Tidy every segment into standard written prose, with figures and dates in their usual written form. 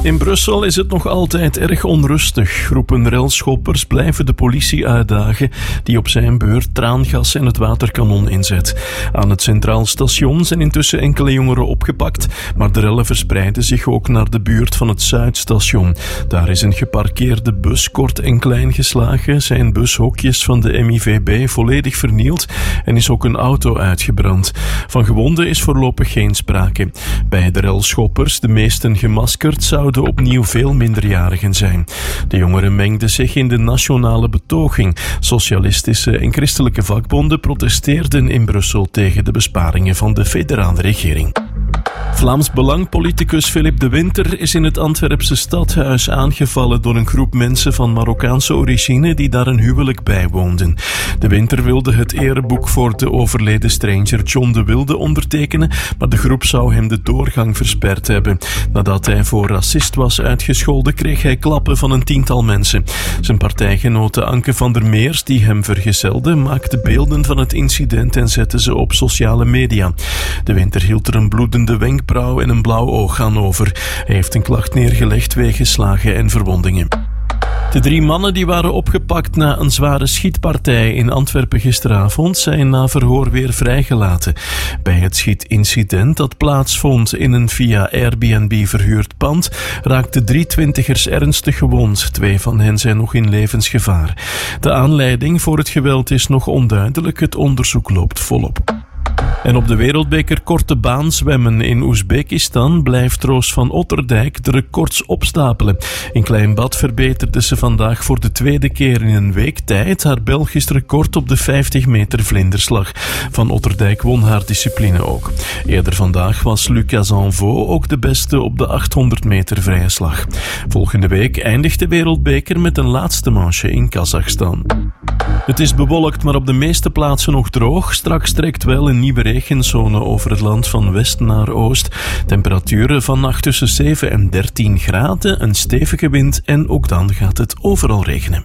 In Brussel is het nog altijd erg onrustig. Groepen relschoppers blijven de politie uitdagen, die op zijn beurt traangas en het waterkanon inzet. Aan het Centraal Station zijn intussen enkele jongeren opgepakt, maar de rellen verspreiden zich ook naar de buurt van het Zuidstation. Daar is een geparkeerde bus kort en klein geslagen, zijn bushokjes van de MIVB volledig vernield en is ook een auto uitgebrand. Van gewonden is voorlopig geen sprake. Bij de relschoppers, de meesten gemaskerd, zouden opnieuw veel minderjarigen zijn. De jongeren mengden zich in de nationale betoging. Socialistische en christelijke vakbonden protesteerden in Brussel tegen de besparingen van de federale regering. Vlaams Belang-politicus Philippe De Winter is in het Antwerpse stadhuis aangevallen door een groep mensen van Marokkaanse origine die daar een huwelijk bijwoonden. De Winter wilde het ereboek voor de overleden stranger John de Wilde ondertekenen, maar de groep zou hem de doorgang versperd hebben. Nadat hij voor racist was uitgescholden, kreeg hij klappen van een 10-tal mensen. Zijn partijgenote Anke van der Meers, die hem vergezelde, maakte beelden van het incident en zette ze op sociale media. De Winter hield er een bloedende wenkbrauw en een blauw oog aan over. Hij heeft een klacht neergelegd wegens slagen en verwondingen. De 3 mannen die waren opgepakt na een zware schietpartij in Antwerpen gisteravond zijn na verhoor weer vrijgelaten. Bij het schietincident dat plaatsvond in een via Airbnb verhuurd pand raakten 3 twintigers ernstig gewond. 2 van hen zijn nog in levensgevaar. De aanleiding voor het geweld is nog onduidelijk. Het onderzoek loopt volop. En op de wereldbeker korte baan zwemmen in Oezbekistan blijft Roos van Otterdijk de records opstapelen. In Klein Bad verbeterde ze vandaag voor de 2e keer in een week tijd haar Belgisch record op de 50 meter vlinderslag. Van Otterdijk won haar discipline ook. Eerder vandaag was Lucas Anvaux ook de beste op de 800 meter vrije slag. Volgende week eindigt de wereldbeker met een laatste manche in Kazachstan. Het is bewolkt, maar op de meeste plaatsen nog droog. Straks trekt wel een nieuwe regenzone over het land van west naar oost. Temperaturen vannacht tussen 7 en 13 graden, een stevige wind en ook dan gaat het overal regenen.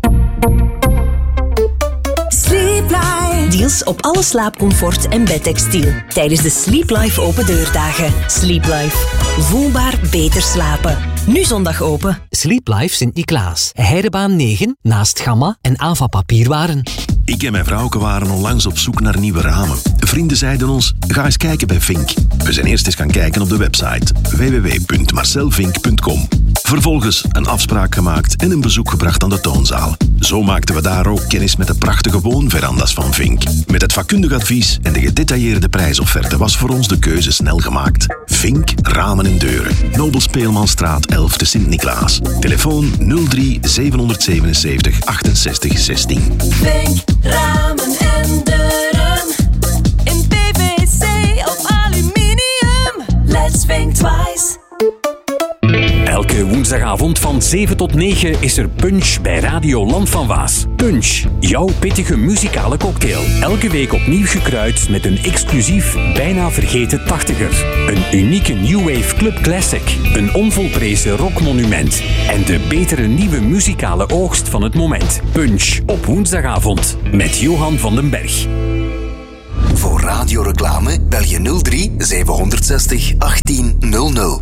Sleep Life. Deals op alle slaapcomfort en bedtextiel. Tijdens de Sleep Life open deurdagen. Sleep Life. Voelbaar beter slapen. Nu zondag open. Sleep Life Sint-Niklaas. Heidebaan 9, naast Gamma en Ava Papierwaren. Ik en mijn vrouwke waren onlangs op zoek naar nieuwe ramen. Vrienden zeiden ons, ga eens kijken bij Vink. We zijn eerst eens gaan kijken op de website www.marcelvink.com. Vervolgens een afspraak gemaakt en een bezoek gebracht aan de toonzaal. Zo maakten we daar ook kennis met de prachtige woonveranda's van Vink. Met het vakkundig advies en de gedetailleerde prijsofferte was voor ons de keuze snel gemaakt. Vink Ramen en Deuren. Nobel Speelmanstraat 11 te Sint-Niklaas. Telefoon 03 777 68 16. Vink Ramen en Deuren. In PVC of aluminium. Let's think twice. Elke woensdagavond van 7 tot 9 is er Punch bij Radio Land van Waas. Punch, jouw pittige muzikale cocktail. Elke week opnieuw gekruid met een exclusief, bijna vergeten 80er. Een unieke New Wave Club Classic. Een onvolprezen rockmonument. En de betere nieuwe muzikale oogst van het moment. Punch op woensdagavond met Johan van den Berg. Voor radioreclame bel je 03 760 1800.